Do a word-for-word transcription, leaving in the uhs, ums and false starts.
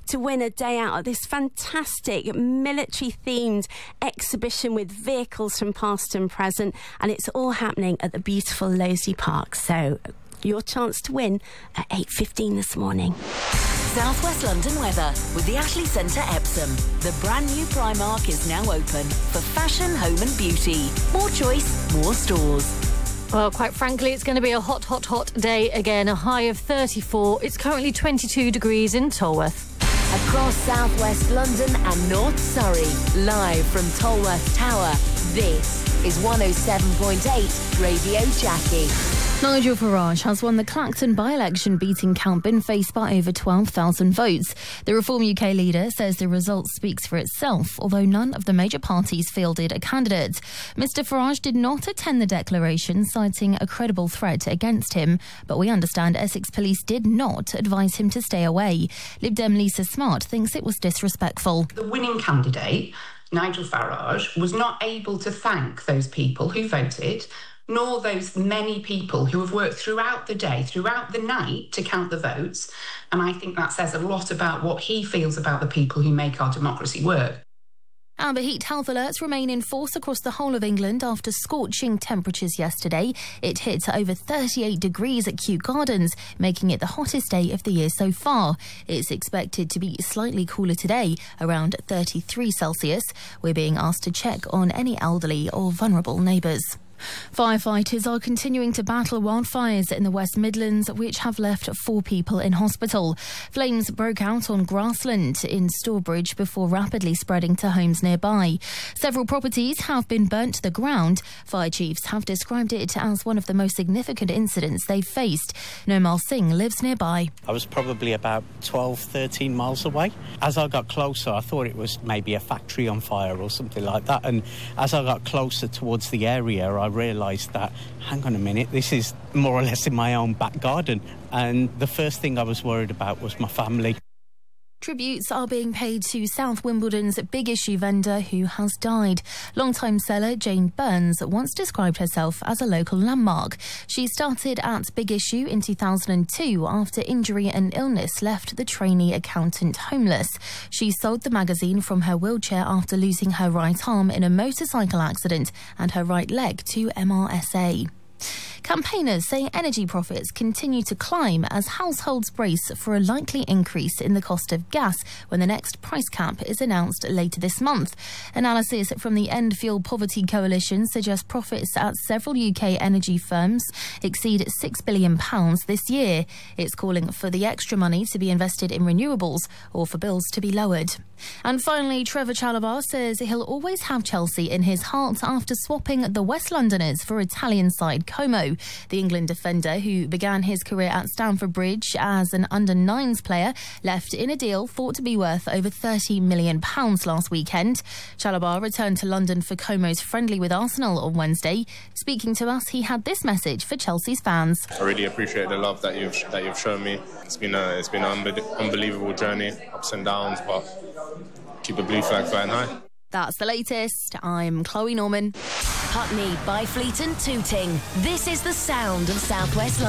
to win a day out at this fantastic military-themed exhibition with vehicles from past and present, and it's all happening at the beautiful Loseley Park. So your chance to win at eight fifteen this morning. South West London weather with the Ashley Centre Epsom. The brand new Primark is now open for fashion, home and beauty. More choice, more stores. Well, quite frankly, it's going to be a hot, hot, hot day again. A high of thirty-four. It's currently twenty-two degrees in Tolworth. Across South West London and North Surrey, live from Tolworth Tower, this is one oh seven point eight Radio Jackie. Nigel Farage has won the Clacton by-election, beating Count Binface by over twelve thousand votes. The Reform U K leader says the result speaks for itself, although none of the major parties fielded a candidate. Mister Farage did not attend the declaration, citing a credible threat against him, but we understand Essex Police did not advise him to stay away. Lib Dem Lisa Smart thinks it was disrespectful. The winning candidate, Nigel Farage, was not able to thank those people who voted, nor those many people who have worked throughout the day, throughout the night to count the votes. And I think that says a lot about what he feels about the people who make our democracy work. Amber heat health alerts remain in force across the whole of England after scorching temperatures yesterday. It hit over thirty-eight degrees at Kew Gardens, making it the hottest day of the year so far. It's expected to be slightly cooler today, around thirty-three Celsius. We're being asked to check on any elderly or vulnerable neighbours. Firefighters are continuing to battle wildfires in the West Midlands, which have left four people in hospital. Flames broke out on grassland in Stourbridge before rapidly spreading to homes nearby. Several properties have been burnt to the ground. Fire chiefs have described it as one of the most significant incidents they've faced. Nomal Singh lives nearby. I was probably about twelve, thirteen miles away. As I got closer, I thought it was maybe a factory on fire or something like that. And as I got closer towards the area, I realised that, hang on a minute, this is more or less in my own back garden. And the first thing I was worried about was my family. Tributes are being paid to South Wimbledon's big issue vendor who has died. Longtime seller Jane Burns once described herself as a local landmark. She started at Big Issue in two thousand two after injury and illness left the trainee accountant homeless. She sold the magazine from her wheelchair after losing her right arm in a motorcycle accident and her right leg to M R S A. Campaigners say energy profits continue to climb as households brace for a likely increase in the cost of gas when the next price cap is announced later this month. Analysis from the End Fuel Poverty Coalition suggests profits at several U K energy firms exceed six billion pounds this year. It's calling for the extra money to be invested in renewables or for bills to be lowered. And finally, Trevor Chalobah says he'll always have Chelsea in his heart after swapping the West Londoners for Italian side Como. The England defender, who began his career at Stamford Bridge as an under nines player, left in a deal thought to be worth over thirty million pounds last weekend. Chalobah returned to London for Como's friendly with Arsenal on Wednesday. Speaking to us, he had this message for Chelsea's fans. I really appreciate the love that you've that you've shown me. It's been a it's been an unbe- unbelievable journey, ups and downs, but keep the blue flag flying high. That's the latest. I'm Chloe Norman. Putney, Byfleet and Tooting. This is the sound of South West London.